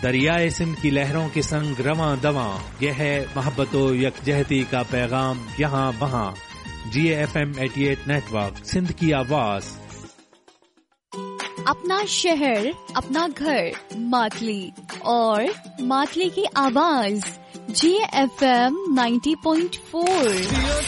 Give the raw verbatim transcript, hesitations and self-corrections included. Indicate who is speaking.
Speaker 1: दरियाए सिंध की लहरों के संग रवां दवां, यह है मोहब्बतो यकजहती का पैगाम यहाँ वहाँ। जी एफ एम अठासी नेटवर्क, सिंध की आवाज।
Speaker 2: अपना शहर, अपना घर, मातली और मातली की आवाज। जी एफ एम नब्बे पॉइंट चार।